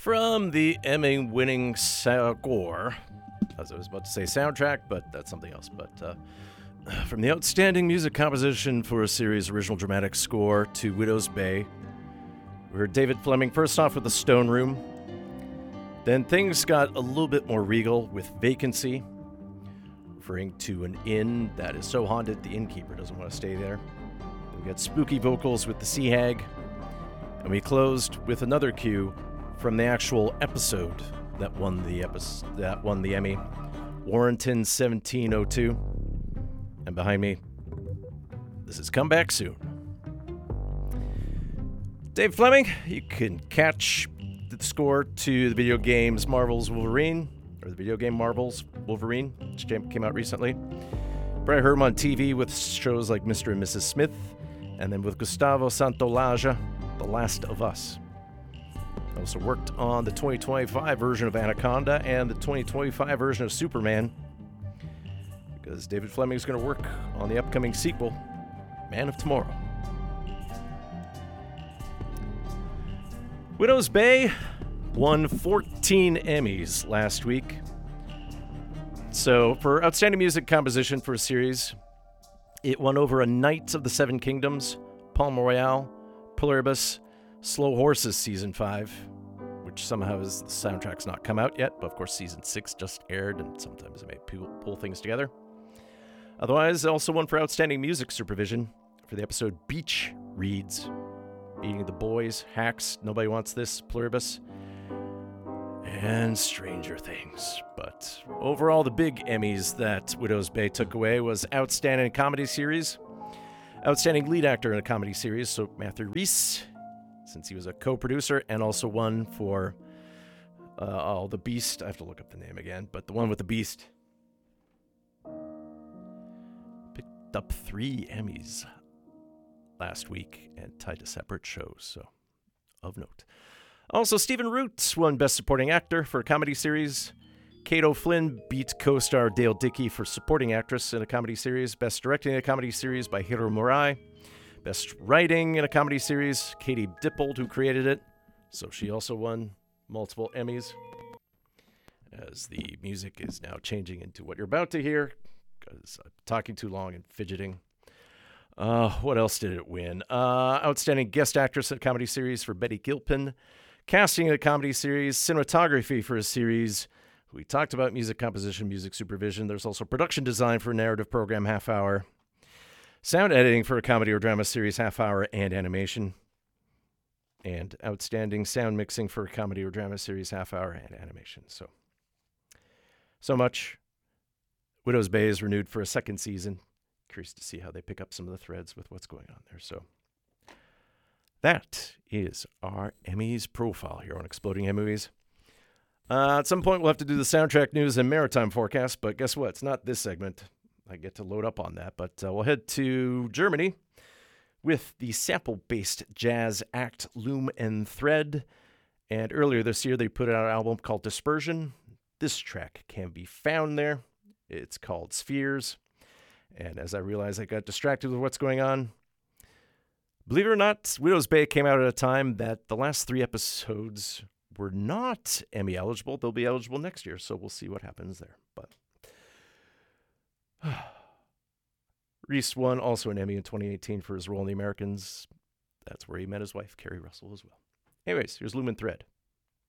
From the Emmy-winning score, as I was about to say soundtrack, but that's something else. But from the outstanding music composition for a series original dramatic score to Widow's Bay, we heard David Fleming first off with The Stone Room. Then things got a little bit more regal with Vacancy, referring to an inn that is so haunted the innkeeper doesn't want to stay there. Then we got spooky vocals with The Sea Hag, and we closed with another cue from the actual episode that won the Emmy, Warrenton 1702. And behind me, this is Come Back Soon. Dave Fleming, you can catch the score to the video games Marvel's Wolverine, or the video game Marvel's Wolverine, which came out recently. Probably heard him on TV with shows like Mr. and Mrs. Smith, and then with Gustavo Santaolalla, The Last of Us. Also worked on the 2025 version of Anaconda and the 2025 version of Superman, because David Fleming is going to work on the upcoming sequel, Man of Tomorrow. Widow's Bay won 14 Emmys last week. So for Outstanding Music Composition for a Series, it won over A Knights of the Seven Kingdoms, Palm Royale, Pluribus, Slow Horses Season 5, which somehow the soundtrack's not come out yet, but of course Season 6 just aired, and sometimes they may pull things together. Otherwise, also won for Outstanding Music Supervision for the episode Beach Reads, Beating the Boys, Hacks, Nobody Wants This, Pluribus, and Stranger Things. But overall, the big Emmys that Widow's Bay took away was Outstanding Comedy Series, Outstanding Lead Actor in a Comedy Series, so Matthew Rhys, since he was a co-producer, and also won for The Beast. I have to look up the name again, but the one with the Beast picked up 3 Emmys last week and tied to separate shows, so of note. Also, Stephen Root won Best Supporting Actor for a Comedy Series. Kate O'Flynn beat co-star Dale Dickey for Supporting Actress in a Comedy Series. Best Directing in a Comedy Series by Hiro Murai. Best Writing in a Comedy Series, Katie Dippold, who created it. So she also won multiple Emmys. As the music is now changing into what you're about to hear, because I'm talking too long and fidgeting. What else did it win? Outstanding Guest Actress in a Comedy Series for Betty Gilpin. Casting in a Comedy Series. Cinematography for a series. We talked about music composition, music supervision. There's also production design for a narrative program, half hour. Sound editing for a comedy or drama series, half hour, and animation. And outstanding sound mixing for a comedy or drama series, half hour, and animation. So much. Widow's Bay is renewed for a second season. Curious to see how they pick up some of the threads with what's going on there. So that is our Emmys profile here on Exploding Head Movies. At some point, we'll have to do the soundtrack news and maritime forecast, but guess what? It's not this segment. I get to load up on that, but we'll head to Germany with the sample-based jazz act Loom and Thread. And earlier this year, they put out an album called Dispersion. This track can be found there. It's called Spheres. And as I realized I got distracted with what's going on, believe it or not, Widow's Bay came out at a time that the last 3 episodes were not Emmy eligible. They'll be eligible next year, so we'll see what happens there. But Reese won also an Emmy in 2018 for his role in The Americans. That's where he met his wife, Carrie Russell, as well. Anyways, here's Loom and Thread.